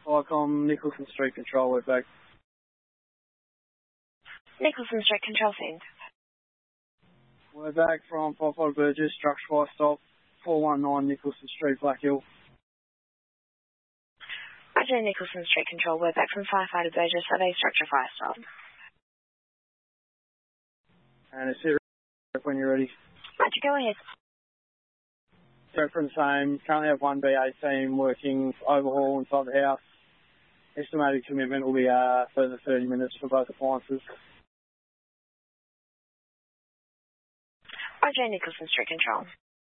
Icon, Nicholson Street Control, we're back. Nicholson Street Control Scene. We're back from Firefighter Burgess, structure fire stop, 419 Nicholson Street, Black Hill. Roger, Nicholson Street Control, we're back from Firefighter Burgess at a structure fire stop. And it's it when you're ready. Roger, go ahead. Reference same, currently have one BA team working overhaul inside the house. Estimated commitment will be further 30 minutes for both appliances. Roger, Nicholson Street Control.